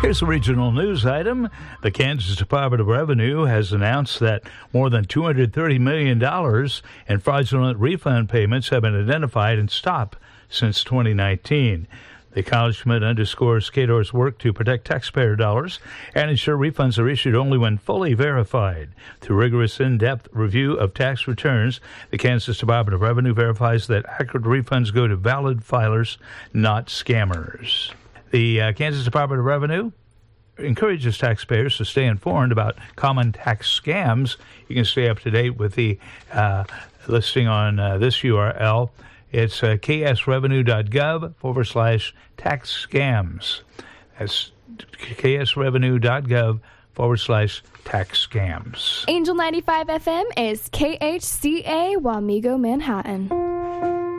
Here's a regional news item. The Kansas Department of Revenue has announced that more than $230 million in fraudulent refund payments have been identified and stopped since 2019. The acknowledgement underscores KDOR's work to protect taxpayer dollars and ensure refunds are issued only when fully verified. Through rigorous in-depth review of tax returns, the Kansas Department of Revenue verifies that accurate refunds go to valid filers, not scammers. The Kansas Department of Revenue encourages taxpayers to stay informed about common tax scams. You can stay up to date with the listing on this URL. It's ksrevenue.gov/tax scams. That's ksrevenue.gov/tax scams. Angel 95 FM is KHCA Wamego, Manhattan.